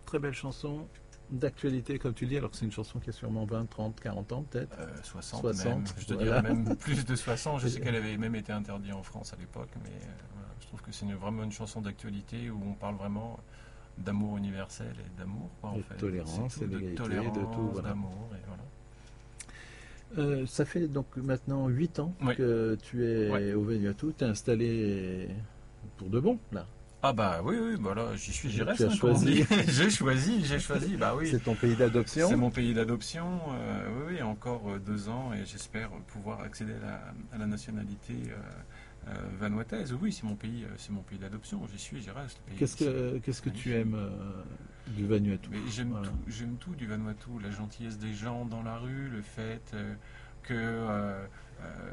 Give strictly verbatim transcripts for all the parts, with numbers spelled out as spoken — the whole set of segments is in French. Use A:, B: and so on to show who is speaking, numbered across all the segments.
A: très belle chanson d'actualité, comme tu dis, alors que c'est une chanson qui a sûrement vingt, trente, quarante ans peut-être.
B: Euh, soixante,
A: soixante,
B: même, je te
A: voilà.
B: dirais même plus de soixante. Je sais qu'elle avait même été interdite en France à l'époque, mais euh, voilà, je trouve que c'est une- vraiment une chanson d'actualité où on parle vraiment d'amour universel et d'amour, quoi, en
A: Et de
B: fait.
A: tolérance,
B: C'est tout,
A: et
B: de
A: d'égalité,
B: tolérance,
A: de tout, voilà.
B: d'amour, et voilà.
A: Euh, ça fait donc maintenant huit ans
B: Oui.
A: que tu es
B: Ouais.
A: au Vanuatu, tu es installé pour de bon, là.
B: Ah bah oui, oui, bah là, j'y suis, j'y
A: Tu
B: reste,
A: as
B: hein, comme on dit.
A: choisi,
B: J'ai choisi, j'ai choisi, bah oui.
A: c'est ton pays
B: C'est
A: d'adoption.
B: mon pays d'adoption, euh, oui, oui, encore euh, deux ans et j'espère pouvoir accéder à la, à la nationalité euh, euh, vanuataise. Oui, c'est mon pays, euh, c'est mon pays d'adoption. J'y suis, j'y reste. Le pays,
A: Qu'est-ce
B: c'est
A: que, qu'est-ce que tu
B: magnifique.
A: aimes euh, du Vanuatu?
B: Mais j'aime
A: Voilà.
B: tout, j'aime tout du Vanuatu, la gentillesse des gens dans la rue, le fait euh, que euh, euh,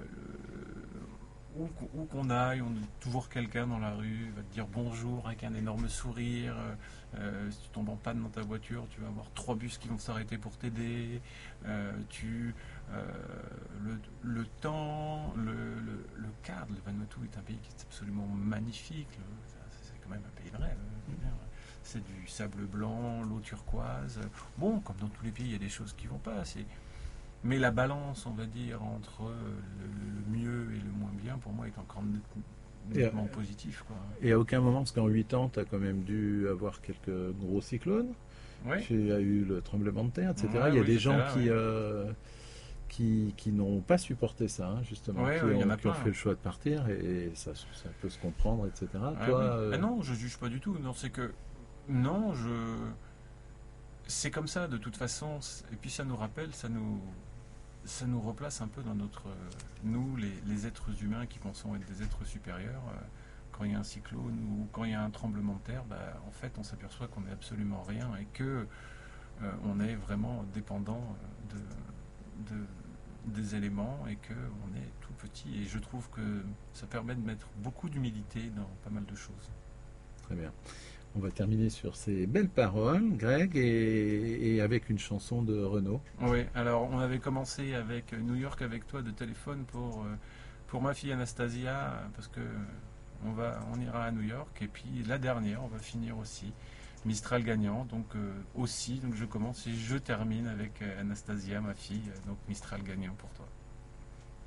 B: où, qu'on- où qu'on aille, on a toujours quelqu'un dans la rue va te dire bonjour avec un énorme sourire. Euh, si tu tombes en panne dans ta voiture, tu vas avoir trois bus qui vont s'arrêter pour t'aider. Euh, tu, euh, le, le temps, le, le, le cadre, le Vanuatu est un pays qui est absolument magnifique. Le- c'est quand même un pays de rêve. Je veux dire. C'est du sable blanc, l'eau turquoise. Bon, comme dans tous les pays, il y a des choses qui vont pas. C'est... Mais la balance, on va dire, entre le, le mieux et le moins bien, pour moi, est encore net-
A: Et,
B: nettement positif, quoi.
A: et à aucun moment, parce qu'en huit ans, tu as quand même dû avoir quelques gros cyclones.
B: Oui,
A: Tu as eu le tremblement de terre, et cetera.
B: ouais,
A: Il y a
B: oui,
A: des
B: j'étais
A: gens
B: là,
A: qui,
B: oui.
A: euh, qui, qui n'ont pas supporté ça, hein, justement,
B: Ouais,
A: qui,
B: ouais, il y en
A: ont,
B: a
A: qui ont
B: plein.
A: fait le choix de partir, et ça, ça peut se comprendre, et cetera.
B: Ah,
A: Toi,
B: oui.
A: euh,
B: Ah non, je juge pas du tout. Non, c'est que non, je c'est comme ça de toute façon. Et puis ça nous rappelle, ça nous ça nous replace un peu dans notre nous les, les êtres humains qui pensons être des êtres supérieurs. euh, Quand il y a un cyclone ou quand il y a un tremblement de terre, bah, en fait, on s'aperçoit qu'on n'est absolument rien et que euh, on est vraiment dépendant de, de- des éléments et que on est tout petit. Et je trouve que ça permet de mettre beaucoup d'humilité dans pas mal de choses.
A: très bien. On va terminer sur ces belles paroles, Greg, et, et avec une chanson de Renaud.
B: Oui, alors on avait commencé avec New York avec toi de téléphone pour, euh, pour ma fille Anastasia, parce que on, va, on ira à New York. Et puis la dernière, on va finir aussi. Mistral gagnant, donc euh, aussi, donc je commence et je termine avec euh, Anastasia, ma fille, euh, donc Mistral gagnant pour toi.